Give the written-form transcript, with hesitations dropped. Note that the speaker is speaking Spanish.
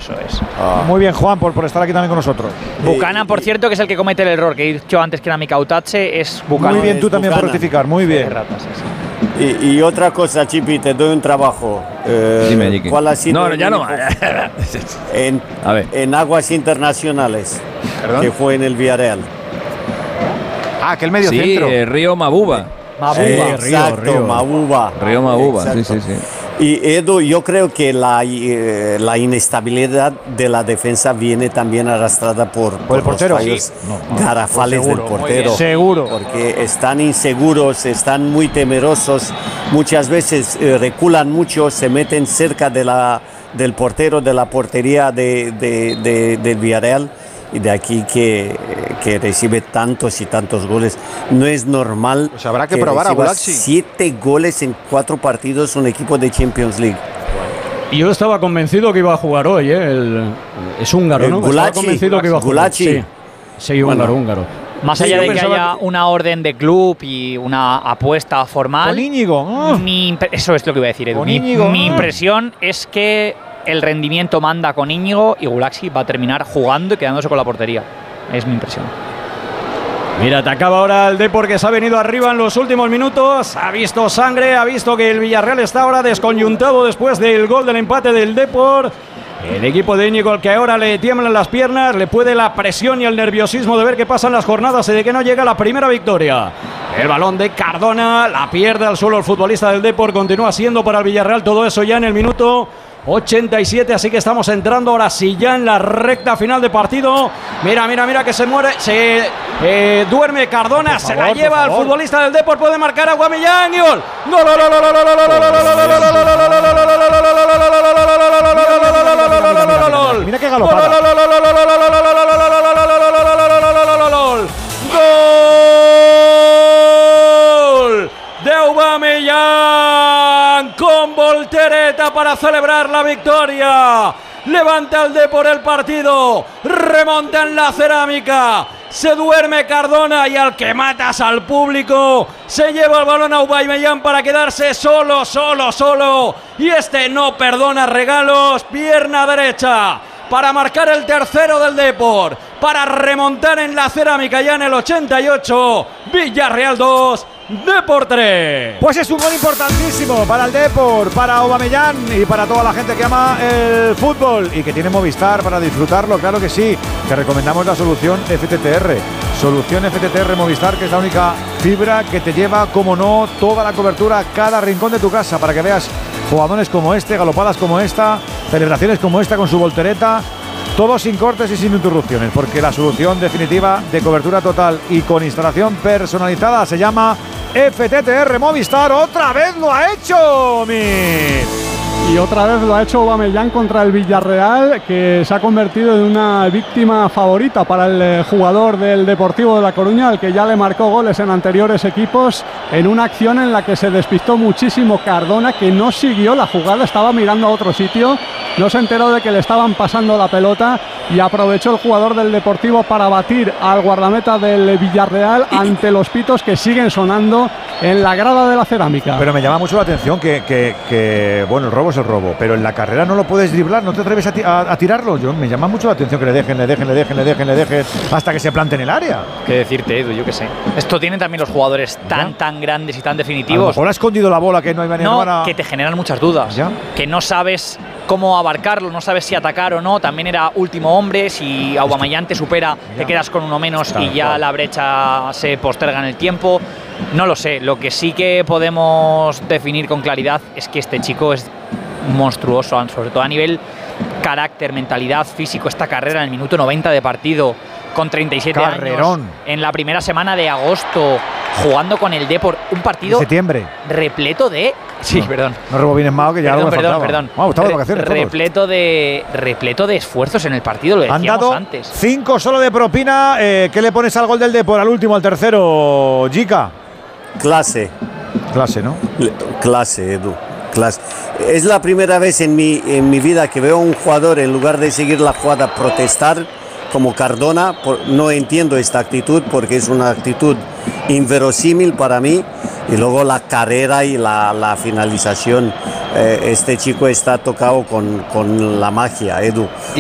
Eso es. Muy bien, Juan, por estar aquí también con nosotros. Buchanan, por cierto, que es el que comete el error que he dicho antes, que era Mikau Tatse, es Buchanan. Muy bien, tú también por rectificar, muy bien. Y otra cosa, Chipi, te doy un trabajo. Dime, ¿Cuál ha sido no, ya no. en aguas internacionales? ¿Perdón? Que fue en el Villarreal. Que el medio sí, centro. Río Mabuba. Exacto, Mabuba. Río Mabuba, Exacto. sí. Y Edu, yo creo que la inestabilidad de la defensa viene también arrastrada por el portero, los fallos garrafales seguro, del portero. Seguro. Porque están inseguros, están muy temerosos, muchas veces reculan mucho, se meten cerca del portero, de la portería del Villarreal. Y de aquí que recibe tantos y tantos goles. No es normal. Pues habrá que probar a Gulaxi. 7 goles en 4 partidos un equipo de Champions League. Y yo estaba convencido que iba a jugar hoy, es húngaro, ¿no? Gulaxi, estaba convencido que iba a jugar. Gulaxi. Sí, húngaro. Más allá de que haya una orden de club y una apuesta formal. Con Íñigo. Eso es lo que iba a decir, Edu. Mi impresión es que el rendimiento manda con Íñigo y Gulaxi va a terminar jugando y quedándose con la portería. Es mi impresión. Mira, atacaba ahora el Depor, que se ha venido arriba en los últimos minutos. Ha visto sangre, ha visto que el Villarreal está ahora desconyuntado después del gol del empate del Depor. El equipo de Íñigo, al que ahora le tiemblan las piernas, le puede la presión y el nerviosismo de ver qué pasan las jornadas y de que no llega la primera victoria. El balón de Cardona, la pierde al suelo el futbolista del Depor, continúa siendo para el Villarreal todo eso ya en el minuto 87, así que estamos entrando ahora sí ya en la recta final de partido. Mira que se muere, duerme Cardona, se la lleva al futbolista del Depor, puede marcar a Aubameyang y gol. Mira qué galopada. Gol de Aubameyang con voltereta para celebrar la victoria. Levanta el Depor el partido, remonta en la cerámica, se duerme Cardona y al que matas al público se lleva el balón a Aubameyang para quedarse solo. Y este no perdona regalos, pierna derecha para marcar el tercero del Depor, para remontar en la cerámica ya en el 88, Villarreal 2, Depor 3. Pues es un gol importantísimo para el Depor, para Aubameyang y para toda la gente que ama el fútbol y que tiene Movistar para disfrutarlo, claro que sí. Te recomendamos la solución FTTR. Solución FTTR Movistar, que es la única fibra que te lleva, como no, toda la cobertura a cada rincón de tu casa para que veas jugadores como este, galopadas como esta, celebraciones como esta con su voltereta. Todo sin cortes y sin interrupciones, porque la solución definitiva de cobertura total y con instalación personalizada se llama FTTR Movistar. ¡Otra vez lo ha hecho, Mir! Y otra vez lo ha hecho Aubameyang contra el Villarreal, que se ha convertido en una víctima favorita para el jugador del Deportivo de La Coruña, al que ya le marcó goles en anteriores equipos, en una acción en la que se despistó muchísimo Cardona, que no siguió la jugada, estaba mirando a otro sitio, no se enteró de que le estaban pasando la pelota y aprovechó el jugador del Deportivo para batir al guardameta del Villarreal ante los pitos que siguen sonando en la grada de la cerámica. Pero me llama mucho la atención que bueno, el robo es el robo, pero en la carrera no lo puedes driblar, no te atreves a tirarlo. Me llama mucho la atención que le dejen hasta que se plante en el área. ¿Qué decirte, Edu? Yo qué sé. Esto tienen también los jugadores tan grandes y tan A lo definitivos. mejor ha escondido la bola que no hay manera. Que te generan muchas dudas. ¿Ya? Que no sabes cómo abarcarlo, no sabes si atacar o no. También era último hombre, si Aubameyang te supera, te quedas con uno menos y ya la brecha se posterga en el tiempo. No lo sé, lo que sí que podemos definir con claridad es que este chico es monstruoso, sobre todo a nivel carácter, mentalidad, físico. Esta carrera en el minuto 90 de partido, con 37 años, en la primera semana de agosto, jugando con el Depor, un partido de septiembre repleto de... Sí, perdón. No rebobines más, que ya perdón. Vamos, estamos de vacaciones repleto de esfuerzos en el partido, lo decíamos han dado antes. 5 solo de propina. ¿Qué le pones al gol del Depor, al último, al tercero, Jica? Clase, ¿no? Clase, Edu. Clase. Es la primera vez en mi vida que veo a un jugador, en lugar de seguir la jugada, protestar como Cardona. No entiendo esta actitud porque es una actitud inverosímil para mí. Y luego la carrera y la finalización. Este chico está tocado con la magia, Edu.